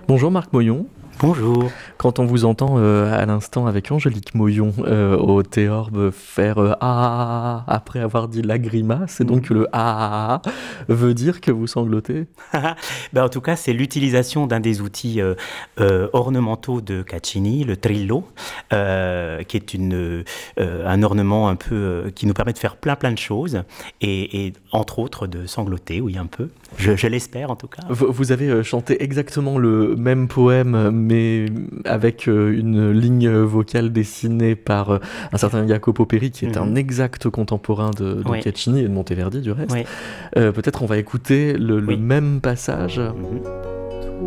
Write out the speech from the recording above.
Bonjour Marc Moyon. Bonjour. Quand on vous entend à l'instant avec Angélique Moyon au théorbe faire ah après avoir dit la grimace, et donc Mhm. le ah veut dire que vous sanglotez. En tout cas, c'est l'utilisation d'un des outils ornementaux de Caccini, le trillo, qui est un ornement un peu qui nous permet de faire plein de choses et entre autres de sangloter, oui un peu. Je l'espère en tout cas. Vous avez chanté exactement le même poème, mais avec une ligne vocale dessinée par un certain Jacopo Peri, qui est un Mhm. exact contemporain de Oui, Caccini et de Monteverdi du reste. oui, Peut-être on va écouter le oui. même passage. Mhm.